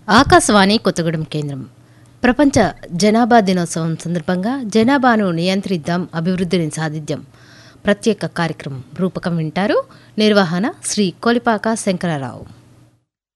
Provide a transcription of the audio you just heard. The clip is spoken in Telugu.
ఆకాశవాణి కొత్తగూడెం కేంద్రం. ప్రపంచ జనాభా దినోత్సవం సందర్భంగా జనాభాను నియంత్రిద్దాం, అభివృద్ధిని సాధిద్దాం ప్రత్యేక కార్యక్రమం రూపకం వింటారు. నిర్వహణ శ్రీ కొలిపాక శంకరరావు.